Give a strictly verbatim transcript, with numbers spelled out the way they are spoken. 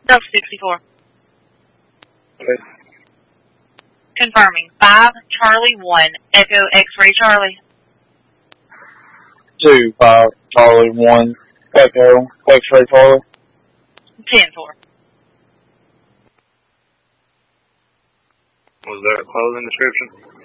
Delta sixty-four. Okay. Confirming. five Charlie one, Echo X-Ray Charlie. two five Charlie one, Echo X-Ray Charlie. ten four. Was there a clothing description?